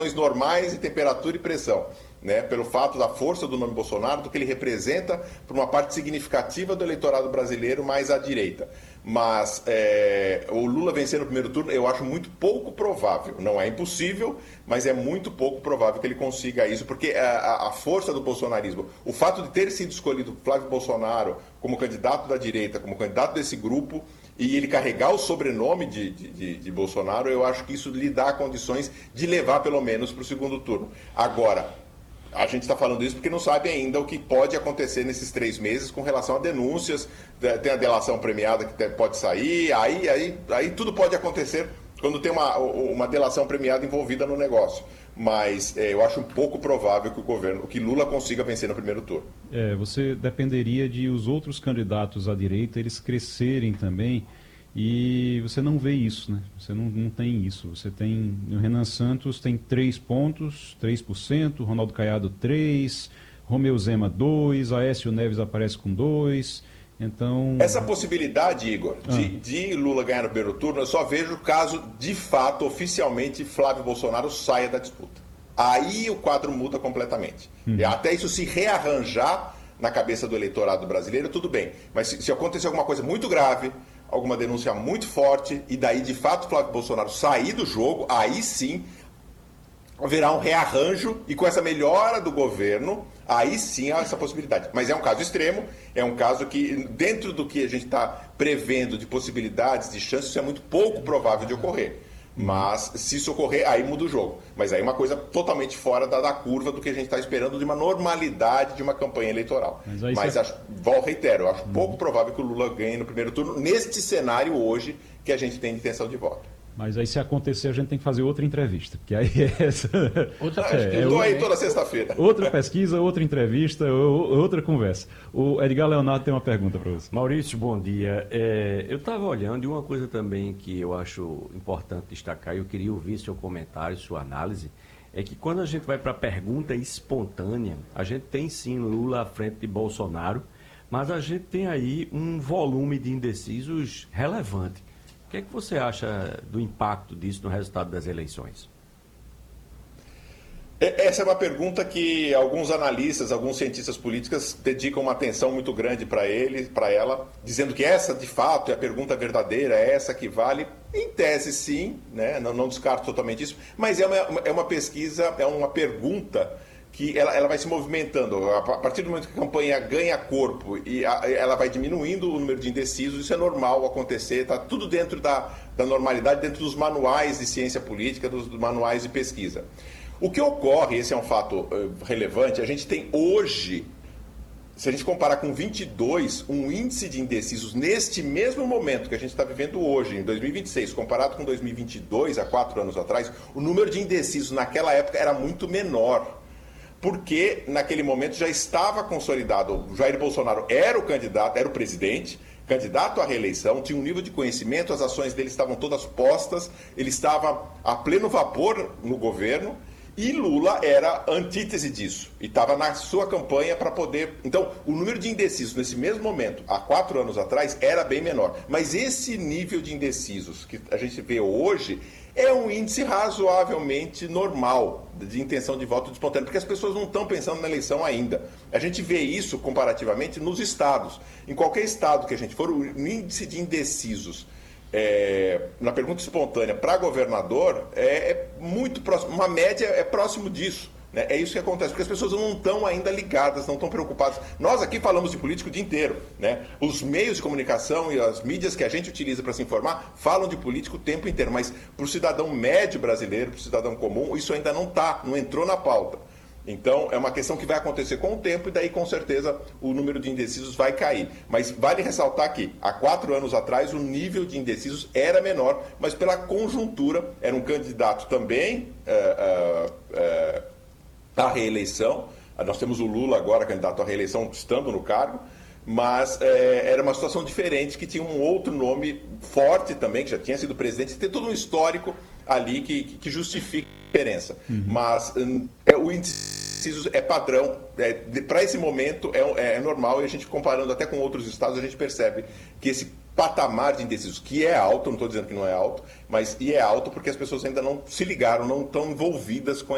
normais de temperatura e pressão, né, pelo fato da força do nome Bolsonaro, do que ele representa para uma parte significativa do eleitorado brasileiro mais à direita. Mas o Lula vencer no primeiro turno eu acho muito pouco provável. Não é impossível, mas é muito pouco provável que ele consiga isso, porque a força do bolsonarismo, o fato de ter sido escolhido Flávio Bolsonaro como candidato da direita, como candidato desse grupo, e ele carregar o sobrenome de Bolsonaro, eu acho que isso lhe dá condições de levar pelo menos para o segundo turno. Agora, a gente está falando isso porque não sabe ainda o que pode acontecer nesses 3 meses com relação a denúncias, tem a delação premiada que pode sair, aí tudo pode acontecer quando tem uma delação premiada envolvida no negócio. Mas eu acho um pouco provável que o governo, que Lula consiga vencer no primeiro turno. Você dependeria de os outros candidatos à direita, eles crescerem também, e você não vê isso, né? Você não tem isso. Você tem, o Renan Santos tem 3 pontos, 3%, Ronaldo Caiado 3%, Romeu Zema 2%, Aécio Neves aparece com 2%, então... Essa possibilidade, Igor, de Lula ganhar no primeiro turno, eu só vejo caso, de fato, oficialmente, Flávio Bolsonaro saia da disputa. Aí o quadro muda completamente. E até isso se rearranjar na cabeça do eleitorado brasileiro, tudo bem. Mas se acontecer alguma coisa muito grave, alguma denúncia muito forte, e daí, de fato, Flávio Bolsonaro sair do jogo, aí sim haverá um rearranjo, e com essa melhora do governo, aí sim há essa possibilidade. Mas é um caso extremo, é um caso que, dentro do que a gente está prevendo de possibilidades, de chances, isso é muito pouco provável de ocorrer. Mas, se isso ocorrer, aí muda o jogo. Mas aí é uma coisa totalmente fora da curva do que a gente está esperando de uma normalidade de uma campanha eleitoral. Mas reitero, eu acho pouco provável que o Lula ganhe no primeiro turno, neste cenário hoje que a gente tem de intenção de voto. Mas aí, se acontecer, a gente tem que fazer outra entrevista, porque aí é essa... Estou aí toda sexta-feira. Outra pesquisa, outra entrevista, outra conversa. O Edgar Leonardo tem uma pergunta para você. Maurício, bom dia. Eu estava olhando, e uma coisa também que eu acho importante destacar, e eu queria ouvir seu comentário, sua análise, é que quando a gente vai para a pergunta espontânea, a gente tem sim Lula à frente de Bolsonaro, mas a gente tem aí um volume de indecisos relevante. O que é que você acha do impacto disso no resultado das eleições? Essa é uma pergunta que alguns analistas, alguns cientistas políticos dedicam uma atenção muito grande para ela, dizendo que essa, de fato, é a pergunta verdadeira, é essa que vale. Em tese, sim, né? Não descarto totalmente isso, mas é uma pesquisa, é uma pergunta que ela vai se movimentando. A partir do momento que a campanha ganha corpo e ela vai diminuindo o número de indecisos, isso é normal acontecer, está tudo dentro da normalidade, dentro dos manuais de ciência política, dos manuais de pesquisa. O que ocorre, esse é um fato relevante, a gente tem hoje, se a gente comparar com 22, um índice de indecisos neste mesmo momento que a gente está vivendo hoje, em 2026, comparado com 2022, há 4 anos atrás, o número de indecisos naquela época era muito menor. Porque naquele momento já estava consolidado, o Jair Bolsonaro era o candidato, era o presidente, candidato à reeleição, tinha um nível de conhecimento, as ações dele estavam todas postas, ele estava a pleno vapor no governo, e Lula era a antítese disso, e estava na sua campanha para poder... Então, o número de indecisos nesse mesmo momento, há 4 anos atrás, era bem menor. Mas esse nível de indecisos que a gente vê hoje é um índice razoavelmente normal de intenção de voto espontâneo, porque as pessoas não estão pensando na eleição ainda. A gente vê isso comparativamente nos estados. Em qualquer estado que a gente for, o índice de indecisos na pergunta espontânea para governador é muito próximo, uma média é próximo disso. Né? É isso que acontece, porque as pessoas não estão ainda ligadas, não estão preocupadas. Nós aqui falamos de política o dia inteiro. Né? Os meios de comunicação e as mídias que a gente utiliza para se informar falam de política o tempo inteiro, mas para o cidadão médio brasileiro, para o cidadão comum, isso ainda não entrou na pauta. Então, é uma questão que vai acontecer com o tempo e daí, com certeza, o número de indecisos vai cair. Mas vale ressaltar que, há 4 anos atrás, o nível de indecisos era menor, mas pela conjuntura, era um candidato também à reeleição. Nós temos o Lula agora, candidato à reeleição, estando no cargo, mas era uma situação diferente, que tinha um outro nome forte também, que já tinha sido presidente, tem todo um histórico ali que justifica a diferença. Mas o índice é padrão, para esse momento é normal, e a gente comparando até com outros estados, a gente percebe que esse patamar de indecisos, que é alto, não estou dizendo que não é alto, mas é alto porque as pessoas ainda não se ligaram, não estão envolvidas com